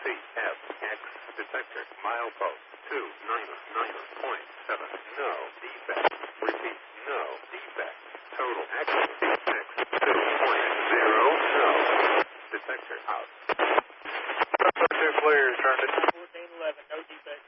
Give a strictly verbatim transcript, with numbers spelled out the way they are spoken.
F, X, detector, milepost, two nine nine point seven, no defect. Repeat, no defect. Total X, X, two point zero, no. Detector out. Two flares, turned it. fourteen eleven, no defect.